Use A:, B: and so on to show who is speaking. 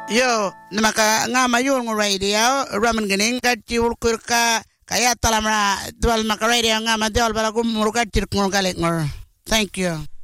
A: Yo, namaka nga mayon ng radio, raman ganing katiul kurka kaya talamra dual maka radio nga madiol bala kumurka tirkung galing ngor. Thank you.